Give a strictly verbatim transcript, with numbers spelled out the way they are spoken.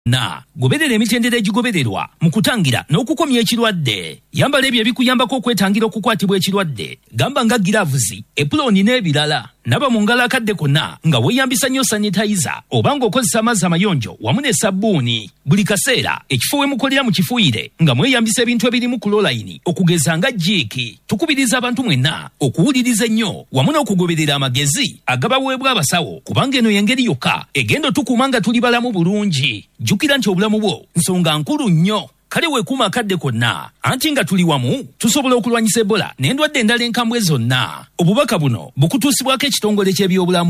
na goberera emitendera egigobererwa mu kutangira n'okukomya ekirwadde. Yambala ebyo ebikuyambako okwetangira okukwatibwa ekirwadde. Gamba nga gilavuzi, epuloni n'ebirala. Naba mu ngalo akadde konna nga weeyambisa nnyo sanitizer oba ng'okozesa amazzi amayonjo wamu ne sabbuuni. Buli kaseera ekifo we mukolera mu kifuuyire nga mweyambisa ebintu ebirimu kulolayini okugeza nga jiiki. Tukubiriza abantu mwenna okuwuliriza ennyo wamu n'okugoberera amagezi agabaweebwa abasawo kubanga eno y'engeri yokka egenda otukuuma nga tuli balamu bulungi. Jjukira nti obulamu bwo nsonga nkulu nnyo. Kale weekuuma akadde konna anti nga tuli wamu tusobola okulwanyisa Ebola n'endwadde endala enkambwe zonna. Obubaka buno bukutuusibwako ekitongole ky'ebyobulamu